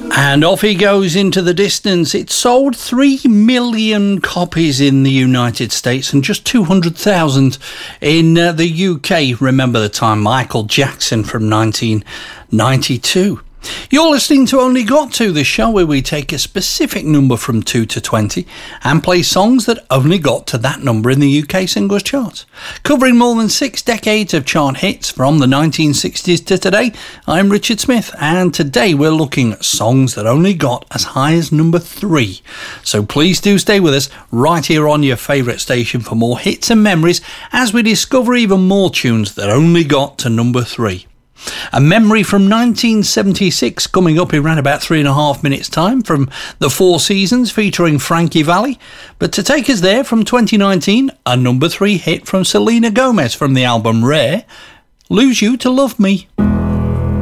And off he goes into the distance. It sold 3 million copies in the United States and just 200,000 in the UK. Remember the time, Michael Jackson from 1992. You're listening to Only Got To, the show where we take a specific number from 2 to 20 and play songs that only got to that number in the UK singles charts. Covering more than 6 decades of chart hits from the 1960s to today, I'm Richard Smith, and today we're looking at songs that only got as high as number 3. So please do stay with us right here on your favourite station for more hits and memories as we discover even more tunes that only got to number 3. A memory from 1976 coming up in around about 3.5 minutes time from the Four Seasons featuring Frankie Valli. But to take us there from 2019, a number 3 hit from Selena Gomez from the album Rare, Lose You to Love Me.